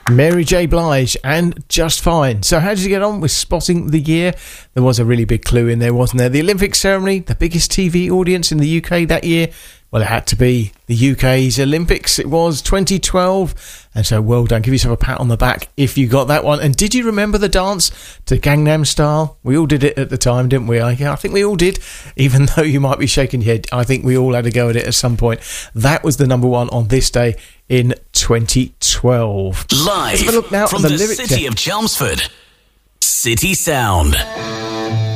Mary J. Blige and Just Fine. So how did you get on with spotting the year? There was a really big clue in there, wasn't there? The Olympic ceremony, the biggest TV audience in the UK that year. Well, it had to be the UK's Olympics. It was 2012. And so well done. Give yourself a pat on the back if you got that one. And did you remember the dance to Gangnam Style? We all did it at the time, didn't we? I think we all did. Even though you might be shaking your head, I think we all had a go at it at some point. That was the number one on this day in 2012. Live Let's have a look now from at the lyrics city of Chelmsford, City Sound.